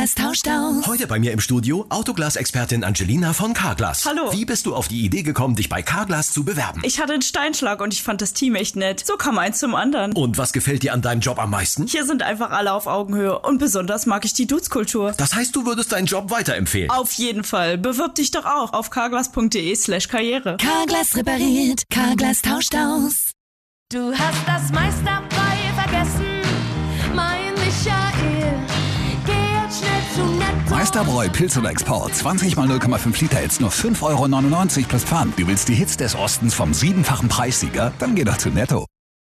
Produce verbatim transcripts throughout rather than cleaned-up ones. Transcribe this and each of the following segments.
Carglass tauscht aus. Heute bei mir im Studio Autoglas-Expertin Angelina von Carglass. Hallo. Wie bist du auf die Idee gekommen, dich bei Carglass zu bewerben? Ich hatte einen Steinschlag und ich fand das Team echt nett. So kam eins zum anderen. Und was gefällt dir an deinem Job am meisten? Hier sind einfach alle auf Augenhöhe und besonders mag ich die Dutzkultur. Das heißt, du würdest deinen Job weiterempfehlen? Auf jeden Fall. Bewirb dich doch auch auf carglass.de slash karriere. Carglass repariert, Carglass tauscht aus. Du hast das meiste dabei vergessen, mein Michael. Geh jetzt schnell zu Netto. Meisterbräu Pilz oder Export. zwanzig mal null Komma fünf Liter, jetzt nur fünf Euro neunundneunzig plus Pfand. Du willst die Hits des Ostens vom siebenfachen Preissieger? Dann geh doch zu Netto.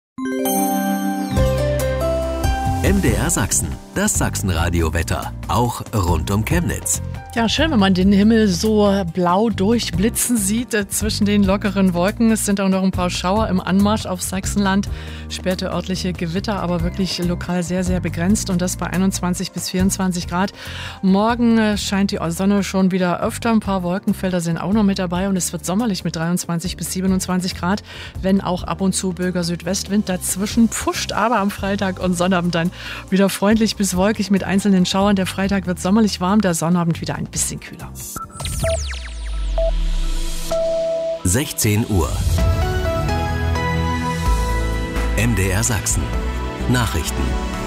M D R Sachsen, das Sachsenradio-Wetter, auch rund um Chemnitz. Ja, schön, wenn man den Himmel so blau durchblitzen sieht äh, zwischen den lockeren Wolken. Es sind auch noch ein paar Schauer im Anmarsch auf Sachsenland. Späte örtliche Gewitter, aber wirklich lokal sehr, sehr begrenzt. Und das bei einundzwanzig bis vierundzwanzig Grad. Morgen äh, scheint die Sonne schon wieder öfter. Ein paar Wolkenfelder sind auch noch mit dabei. Und es wird sommerlich mit dreiundzwanzig bis siebenundzwanzig Grad. Wenn auch ab und zu böiger Südwestwind dazwischen pfuscht. Aber am Freitag und Sonnabend dann wieder freundlich bis wolkig mit einzelnen Schauern. Der Freitag wird sommerlich warm, der Sonnabend wieder ein bisschen kühler. sechzehn Uhr. M D R Sachsen. Nachrichten.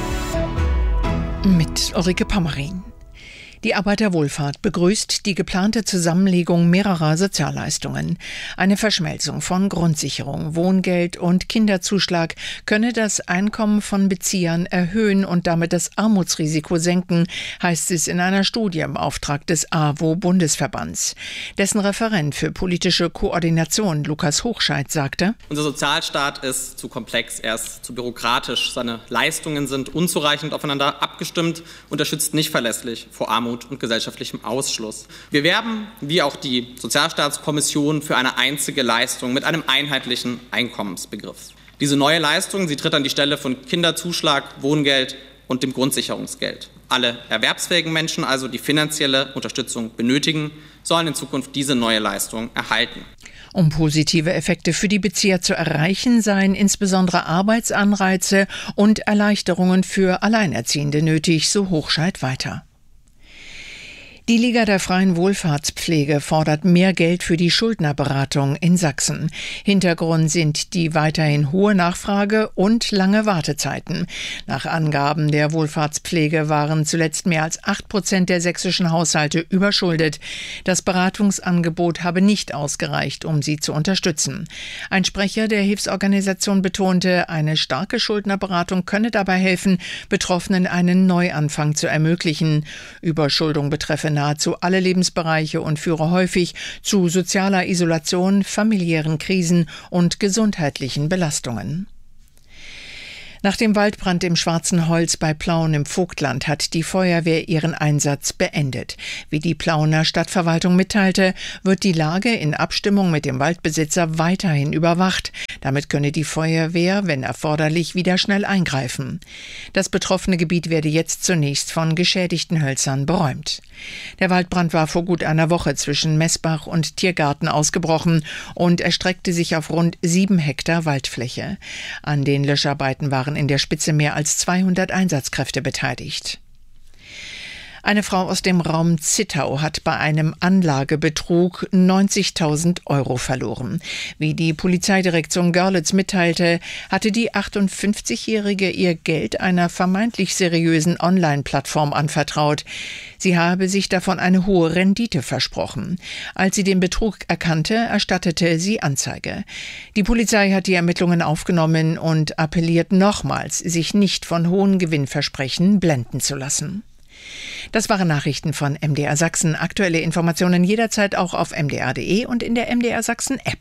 Mit Ulrike Pammerin. Die Arbeiterwohlfahrt begrüßt die geplante Zusammenlegung mehrerer Sozialleistungen. Eine Verschmelzung von Grundsicherung, Wohngeld und Kinderzuschlag könne das Einkommen von Beziehern erhöhen und damit das Armutsrisiko senken, heißt es in einer Studie im Auftrag des A W O-Bundesverbands. Dessen Referent für politische Koordination, Lukas Hochscheid, sagte: Unser Sozialstaat ist zu komplex, er ist zu bürokratisch, seine Leistungen sind unzureichend aufeinander abgestimmt und er schützt nicht verlässlich vor Armut und gesellschaftlichem Ausschluss. Wir werben, wie auch die Sozialstaatskommission, für eine einzige Leistung mit einem einheitlichen Einkommensbegriff. Diese neue Leistung, sie tritt an die Stelle von Kinderzuschlag, Wohngeld und dem Grundsicherungsgeld. Alle erwerbsfähigen Menschen, also die finanzielle Unterstützung benötigen, sollen in Zukunft diese neue Leistung erhalten. Um positive Effekte für die Bezieher zu erreichen, seien insbesondere Arbeitsanreize und Erleichterungen für Alleinerziehende nötig, so Hochscheid weiter. Die Liga der freien Wohlfahrtspflege fordert mehr Geld für die Schuldnerberatung in Sachsen. Hintergrund sind die weiterhin hohe Nachfrage und lange Wartezeiten. Nach Angaben der Wohlfahrtspflege waren zuletzt mehr als acht Prozent der sächsischen Haushalte überschuldet. Das Beratungsangebot habe nicht ausgereicht, um sie zu unterstützen. Ein Sprecher der Hilfsorganisation betonte, eine starke Schuldnerberatung könne dabei helfen, Betroffenen einen Neuanfang zu ermöglichen. Überschuldung betreffe nahezu alle Lebensbereiche und führe häufig zu sozialer Isolation, familiären Krisen und gesundheitlichen Belastungen. Nach dem Waldbrand im Schwarzen Holz bei Plauen im Vogtland hat die Feuerwehr ihren Einsatz beendet. Wie die Plauener Stadtverwaltung mitteilte, wird die Lage in Abstimmung mit dem Waldbesitzer weiterhin überwacht. Damit könne die Feuerwehr, wenn erforderlich, wieder schnell eingreifen. Das betroffene Gebiet werde jetzt zunächst von geschädigten Hölzern beräumt. Der Waldbrand war vor gut einer Woche zwischen Messbach und Tiergarten ausgebrochen und erstreckte sich auf rund sieben Hektar Waldfläche. An den Löscharbeiten waren in der Spitze mehr als zweihundert Einsatzkräfte beteiligt. Eine Frau aus dem Raum Zittau hat bei einem Anlagebetrug neunzigtausend Euro verloren. Wie die Polizeidirektion Görlitz mitteilte, hatte die achtundfünfzigjährige ihr Geld einer vermeintlich seriösen Online-Plattform anvertraut. Sie habe sich davon eine hohe Rendite versprochen. Als sie den Betrug erkannte, erstattete sie Anzeige. Die Polizei hat die Ermittlungen aufgenommen und appelliert nochmals, sich nicht von hohen Gewinnversprechen blenden zu lassen. Das waren Nachrichten von M D R Sachsen. Aktuelle Informationen jederzeit auch auf m d r punkt d e und in der M D R Sachsen App.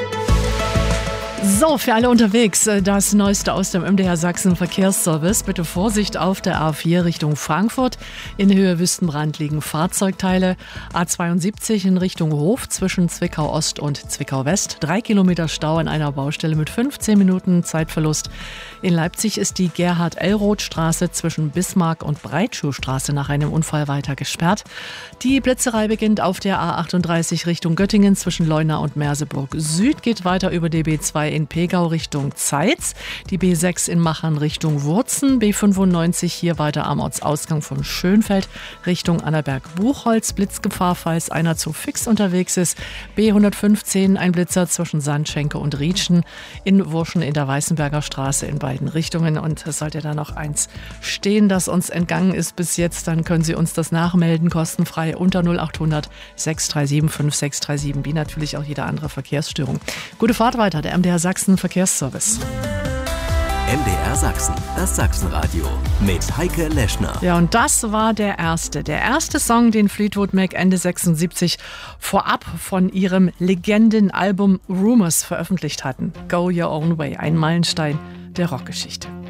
So, für alle unterwegs, das Neueste aus dem M D R Sachsen Verkehrsservice. Bitte Vorsicht auf der A vier Richtung Frankfurt. In Höhe Wüstenbrand liegen Fahrzeugteile. A zweiundsiebzig in Richtung Hof zwischen Zwickau Ost und Zwickau West. Drei Kilometer Stau an einer Baustelle mit fünfzehn Minuten Zeitverlust. In Leipzig ist die Gerhard-Ellroth-Straße zwischen Bismarck und Breitschuhstraße nach einem Unfall weiter gesperrt. Die Blitzerei beginnt auf der A achtunddreißig Richtung Göttingen zwischen Leuna und Merseburg Süd, geht weiter über die B zwei in Pegau Richtung Zeitz, die B sechs in Machern Richtung Wurzen, B fünfundneunzig hier weiter am Ortsausgang von Schönfeld Richtung Annaberg-Buchholz, Blitzgefahr, falls einer zu fix unterwegs ist, B hundertfünfzehn ein Blitzer zwischen Sandschenke und Rietschen, in Wurschen in der Weißenberger Straße in beiden Richtungen. Und sollte da noch eins stehen, das uns entgangen ist bis jetzt, dann können Sie uns das nachmelden, kostenfrei unter null acht hundert sechs drei sieben fünf sechs drei sieben, wie natürlich auch jede andere Verkehrsstörung. Gute Fahrt weiter, der M D R Sachsen Verkehrsservice. M D R Sachsen, das Sachsenradio mit Heike Leschner. Ja, und das war der erste. Der erste Song, den Fleetwood Mac Ende sechsundsiebzig vorab von ihrem Legendenalbum Rumours veröffentlicht hatten. Go Your Own Way, ein Meilenstein der Rockgeschichte.